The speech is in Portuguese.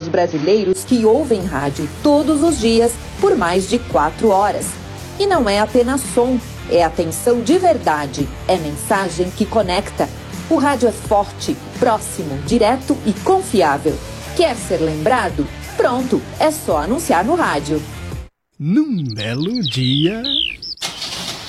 brasileiros que ouvem rádio todos os dias por mais de 4 horas. E não é apenas som, é atenção de verdade, é mensagem que conecta. O rádio é forte, próximo, direto e confiável. Quer ser lembrado? Pronto, é só anunciar no rádio. Num belo dia...